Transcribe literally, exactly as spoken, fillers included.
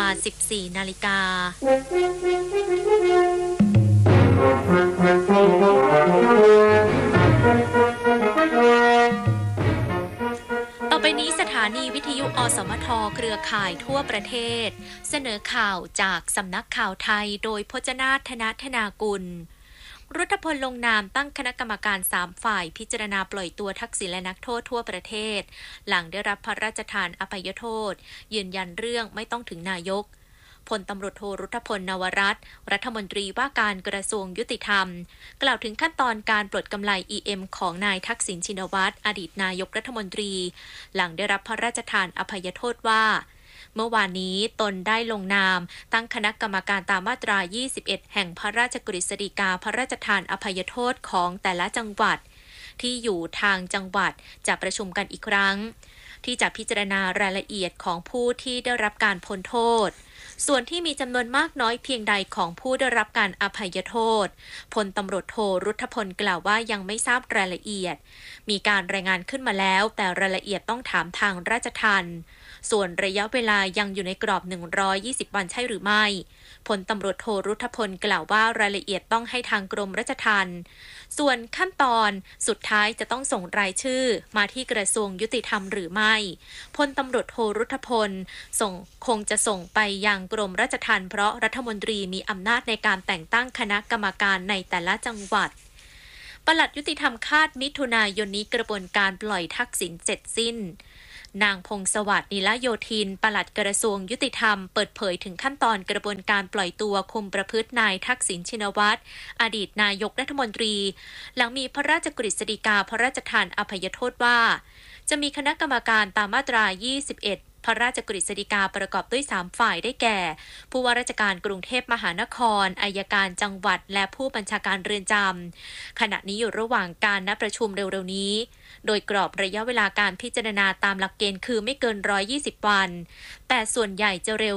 สิบสี่นาฬิกาต่อไปนี้สถานีวิทยุอสมทเครือข่ายทั่วประเทศเสนอข่าวจากสำนักข่าวไทยโดยพจนาถ ธนธนากุลรัฐพลลงนามตั้งคณะกรรมการสามฝ่ายพิจารณาปล่อยตัวทักษิณและนักโทษทั่วประเทศหลังได้รับพระราชทานอภัยโทษยืนยันเรื่องไม่ต้องถึงนายกพลตำรวจโทรุธพลนวรัตน์รัฐมนตรีว่าการกระทรวงยุติธรรมกล่าวถึงขั้นตอนการปลดกำไร อี เอ็ม ของนายทักษิณชินวัตรอดีตนายกรัฐมนตรีหลังได้รับพระราชทานอภัยโทษว่าเมื่อวานนี้ตนได้ลงนามตั้งคณะกรรมการตามมาตรายี่สิบเอ็ดแห่งพระราชกฤษฎีกาพระราชทานอภัยโทษของแต่ละจังหวัดที่อยู่ทางจังหวัดจะประชุมกันอีกครั้งที่จะพิจารณารายละเอียดของผู้ที่ได้รับการพ้นโทษส่วนที่มีจำนวนมากน้อยเพียงใดของผู้ได้รับการอภัยโทษพลตำรวจโทรุธพลกล่าวว่ายังไม่ทราบรายละเอียดมีการรายงานขึ้นมาแล้วแต่รายละเอียดต้องถามทางราชทัณฑ์ส่วนระยะเวลายังอยู่ในกรอบหนึ่งร้อยยี่สิบวันใช่หรือไม่พลตำรวจโทรุธพลกล่าวว่ารายละเอียดต้องให้ทางกรมราชทัณฑ์ส่วนขั้นตอนสุดท้ายจะต้องส่งรายชื่อมาที่กระทรวงยุติธรรมหรือไม่พลตำรวจโทรุธพลส่งคงจะส่งไปยังกรมราชทัณฑ์เพราะรัฐมนตรีมีอำนาจในการแต่งตั้งคณะกรรมการในแต่ละจังหวัดปลัดยุติธรรมคาดมิถุนายนนี้กระบวนการปล่อยทักษิณเสร็จสิ้นนางพงศวัสดิ์นิลโยธินปลัดกระทรวงยุติธรรมเปิดเผยถึงขั้นตอนกระบวนการปล่อยตัวคุมประพฤตินายทักษิณชินวัตรอดีตนายกรัฐมนตรีหลังมีพระราชกฤษฎีกาพระราชทานอภัยโทษว่าจะมีคณะกรรมการตามมาตรายี่สิบเอ็ดพระราชกฤษฎีกาประกอบด้วยสามฝ่ายได้แก่ผู้ว่าราชการกรุงเทพมหานครอัยการจังหวัดและผู้บัญชาการเรือนจำขณะนี้อยู่ระหว่างการนัดประชุมเร็วๆนี้โดยกรอบระยะเวลาการพิจารณาตามหลักเกณฑ์คือไม่เกินหนึ่งร้อยยี่สิบวันแต่ส่วนใหญ่จะเร็ว